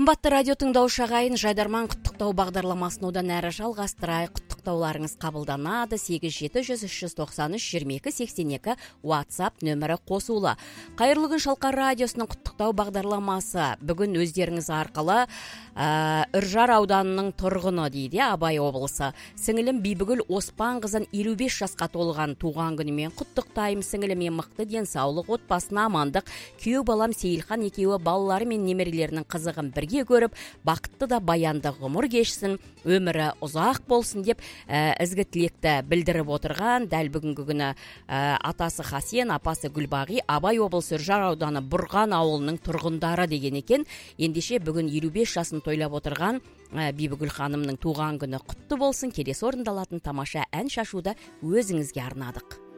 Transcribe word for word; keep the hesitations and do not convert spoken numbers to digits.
Қымбатты радио тыңдаушы ағайын, Жайдарман құттықтау бағдарламасын одан әрі жалғастырайық. Құттықтауларыңыз қабылданады. сегіз жеті жүз үш жүз тоқсан үш жиырма екі сексен екі WhatsApp нөмірі қосулы. Қайырлы күн, Шалқар радиосының құттықтау бағдарламасы. Бүгін өздеріңіз арқылы ә, Үржар ауданының тұрғыны дейді, Абай облысы. Сіңілім Бибігүл Оспан қызын елу бес жасқа толған туған күнімен құттықтаймын. Сіңіліме мықты денсаулық, отбасына амандық. Күйеу балам Сейілхан екеуі балалары мен немерелерінің қызығын бірге көріп, бақытты да баянды ғұмыр кешсін, өмірі ұзақ болсын деп ә, ізгі тілекті білдіріп отырған. Дәл бүгінгі күні ә, атасы Хасен, апасы Гүлбағи, Абай облысы Үржар ауданы Бұрған ауылының тұрғындары деген екен. Ендеше бүгін елу бес жасын тойлап отырған ә, Бибігүл ханымның туған күні құтты болсын. Келесі орындалатын тамаша ән шашуды өзіңізге арнадық.